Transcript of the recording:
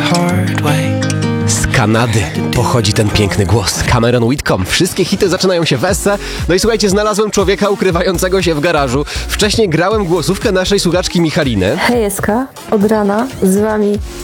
hard way. Z Kanady pochodzi ten piękny głos. Cameron Whitcomb. Wszystkie hity zaczynają się w esse. No i słuchajcie, znalazłem człowieka ukrywającego się w garażu. Wcześniej grałem głosówkę naszej słuchaczki Michaliny. Hejeska, od rana z wami